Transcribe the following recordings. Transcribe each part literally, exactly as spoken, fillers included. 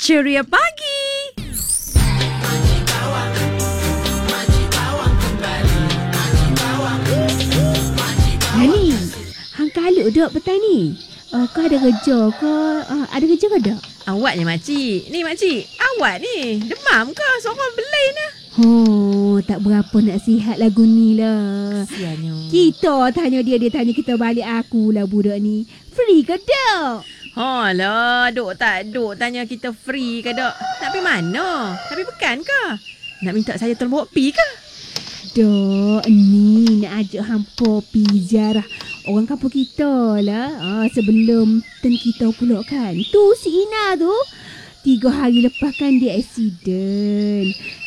Ceria pagi. Nani, hang kaluk dok petang ni. Uh, kau ada kerja ke? Uh, ada kerja ke tak? Awak ni makcik. Ni makcik, awak ni demam ke? Seorang belai ni. Oh, tak berapa nak sihat lagu ni lah. Kesiannya. Kita tanya dia, dia tanya kita balik. Akulah budak ni. Free ke tak? Alah, duk tak duk tanya kita free ke tak? Nak pergi mana? Nak pergi pekan ke? Nak minta saya tolong bawa pi ke? Dok, ni nak ajak hampa pergi ziarah orang kampung kita lah. Ah, sebelum turn kita pula kan. Tu si Ina tu. Tiga hari lepas kan dia aksiden.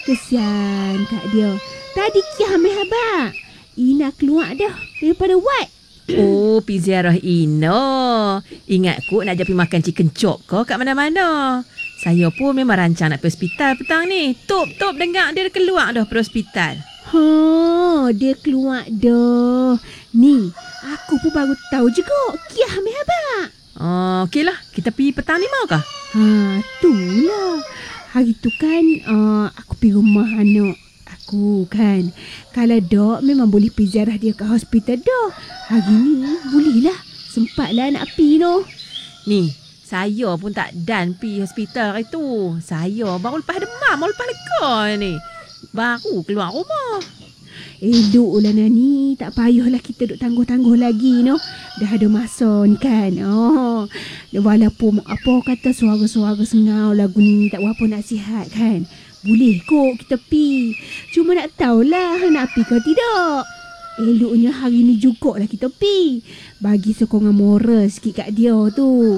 Kesian kat dia. Tadi kia hamil habak. Ina keluar dah daripada wad. Oh, pi ziarah Ina. Ingat ku nak ajak pergi makan chicken chop ke kat mana-mana. Saya pun memang rancang nak pergi hospital petang ni. Top-top dengar dia keluar dah pergi hospital. Ha, dia keluar dah. Ni, aku pun baru tahu juga. Kia hamil habak. Oh, okeylah. Kita pergi petang ni mau kah? Ha, itulah. Hari tu kan uh, aku pergi rumah anak aku kan. Kalau dok memang boleh pergi ziarah dia kat hospital dah. Hari ni bolehlah. Sempatlah nak pergi tu. Ni, saya pun tak dan pergi hospital hari tu. Saya baru lepas demam, baru lepas lega ni. Baru keluar rumah. Eloklah Nani. Tak payahlah kita duk tangguh-tangguh lagi no. Dah ada masa ni kan. Oh, walaupun apa kata suara-suara sengau lagu ni tak berapa nak sihat kan. Boleh kot kita pi. Cuma nak tahulah nak pi ke tidak. Eloknya hari ni jugalah kita pi. Bagi sokongan moral sikit kat dia tu.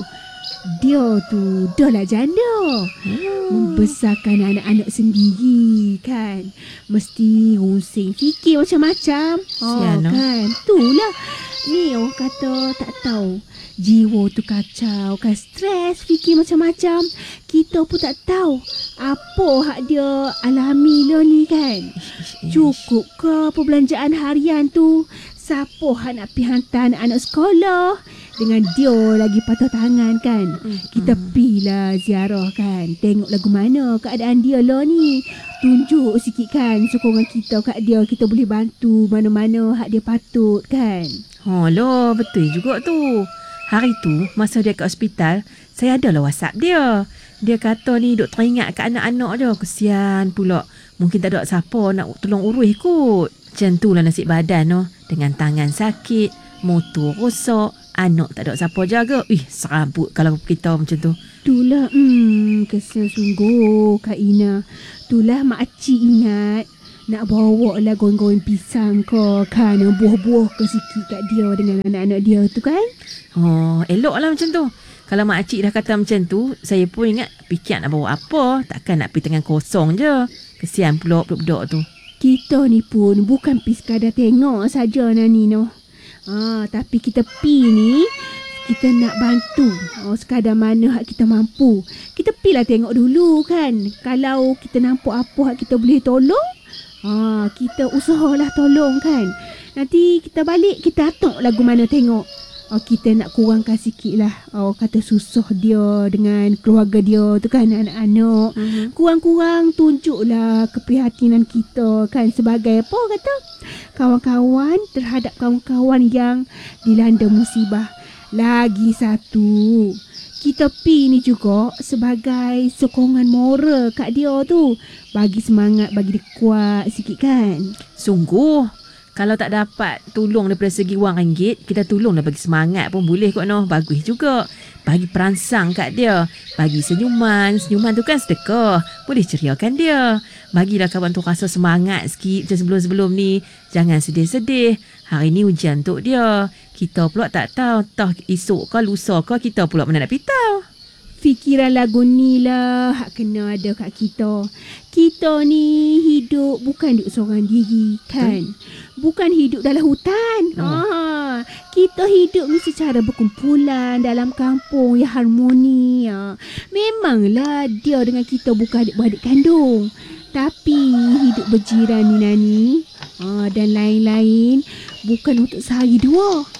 Dia tu dah lah janda. Hmm. Membesarkan anak-anak sendiri kan. Mesti rusing fikir macam-macam. Oh, kan. Itulah. Ni orang kata tak tahu. Jiwa tu kacau kan. Stres fikir macam-macam. Kita pun tak tahu apa hak dia alami lah ni kan. Cukup ke perbelanjaan harian tu? Siapa hak nak pergi hantar anak-anak sekolah? Dengan dia lagi patah tangan kan. Mm-hmm. Kita pergilah ziarah kan. Tengok lagu mana keadaan dia lah ni. Tunjuk sikit kan sokongan kita kat dia. Kita boleh bantu mana-mana hak dia patut kan. Oh lah, betul juga tu. Hari tu masa dia kat hospital, saya adalah WhatsApp dia. Dia kata ni duk teringat kat anak-anak je. Kesian pula. Mungkin tak ada siapa nak tolong urus kot. Macam tu lah nasib badan no. Dengan tangan sakit, motor rosak, anak tak ada siapa jaga. Ih, serabut kalau kita macam tu. Itulah, hmm, kesian sungguh Kak Ina. Itulah makcik ingat nak bawa lah goreng-goreng pisang ke kan. Buah-buah ke sikit kat dia dengan anak-anak dia tu kan. Oh, elok lah macam tu. Kalau makcik dah kata macam tu, saya pun ingat fikir nak bawa apa. Takkan nak pergi tangan kosong je. Kesian pula budak-budak tu. Kita ni pun bukan pergi sekadar tengok saja Nani no. Ah, tapi kita pi ni kita nak bantu. Oh, sekadar mana hak kita mampu. Kita pi lah tengok dulu kan. Kalau kita nampak apa hak kita boleh tolong, ah, kita usahalah tolong kan. Nanti kita balik kita atok lagu mana tengok. Oh, kita nak kurangkan sikit lah. Oh, kata susah dia dengan keluarga dia tu kan, anak-anak. Mm-hmm. Kurang-kurang tunjuklah keprihatinan kita kan sebagai apa kata kawan-kawan terhadap kawan-kawan yang dilanda musibah. Lagi satu, kita pi ni juga sebagai sokongan moral kat dia tu. Bagi semangat, bagi dia kuat sikit kan. Sungguh. Kalau tak dapat tolong daripada segi wang ringgit, kita tolong dah bagi semangat pun boleh kot noh. Bagus juga. Bagi perangsang kat dia. Bagi senyuman. Senyuman tu kan sedekah. Boleh ceriakan dia. Bagilah kawan tu rasa semangat sikit macam sebelum-sebelum ni. Jangan sedih-sedih. Hari ni hujan untuk dia. Kita pula tak tahu. Tah esok ke lusa ke kita pula mana nak pitau. Fikiran lagu ni lah hak kena ada kat kita. Kita ni hidup bukan duduk seorang diri kan. Bukan hidup dalam hutan. Oh. Ah, kita hidup ni secara berkumpulan dalam kampung yang harmoni. Ah. Memanglah dia dengan kita bukan adik-beradik kandung. Tapi hidup berjiran ni Nani, ah, dan lain-lain bukan untuk sehari dua.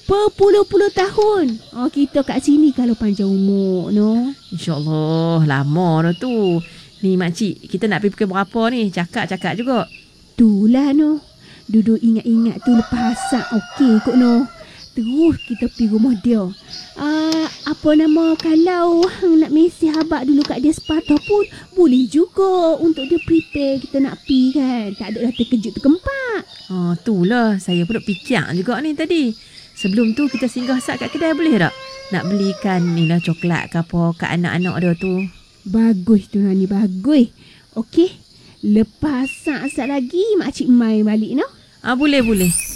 berpuluh-puluh tahun. Oh, kita kat sini kalau panjang umur, no. InsyaAllah, lama dah tu. Ni makcik, kita nak pergi pukul berapa ni? Cakap-cakap juga. Itulah, no. Duduk ingat-ingat tu lepas asap, okey kot, no. Terus kita pergi rumah dia. Uh, apa nama, kalau hang nak mesej habak dulu kat dia sepatah pun, boleh juga untuk dia prepare kita nak pergi kan. Tak ada dah terkejut terkempak. Oh, itulah. Saya pun duk fikir juga ni tadi. Sebelum tu kita singgah sat kat kedai boleh tak? Nak belikan ni lah coklat ke apa kat anak-anak dia tu. Bagus tu Nani, bagus. Okey. Lepas sat-sat lagi, makcik mai balik, no? Ah, boleh, boleh.